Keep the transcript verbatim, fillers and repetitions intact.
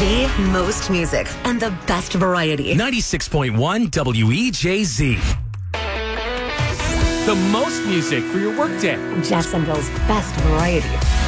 The most music and the best variety. ninety-six point one W E J Z. The most music for your workday. Jacksonville's best variety.